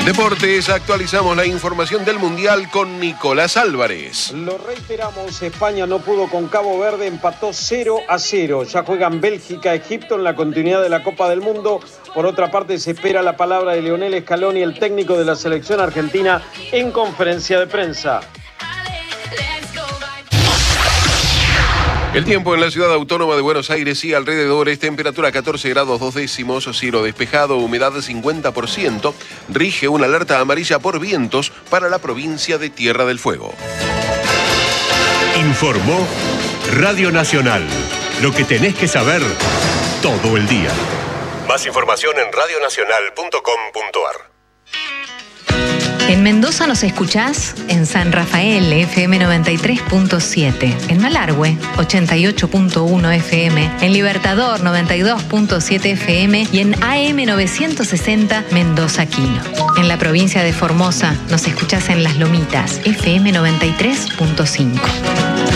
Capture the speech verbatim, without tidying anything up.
Deportes, actualizamos la información del Mundial con Nicolás Álvarez. Lo reiteramos, España no pudo con Cabo Verde, empató cero a cero. Ya juegan Bélgica, Egipto en la continuidad de la Copa del Mundo. Por otra parte, se espera la palabra de Lionel Scaloni, el técnico de la selección argentina, en conferencia de prensa. El tiempo en la ciudad autónoma de Buenos Aires y alrededores, temperatura catorce grados dos décimos, cielo despejado, humedad cincuenta por ciento, rige una alerta amarilla por vientos para la provincia de Tierra del Fuego. Informó Radio Nacional, lo que tenés que saber todo el día. Más información en radio nacional punto com punto a r. En Mendoza nos escuchás en San Rafael, F M noventa y tres punto siete, en Malargüe, ochenta y ocho punto uno F M, en Libertador, noventa y dos punto siete F M y en A M novecientos sesenta Mendoza Quino. En la provincia de Formosa nos escuchás en Las Lomitas, F M noventa y tres punto cinco.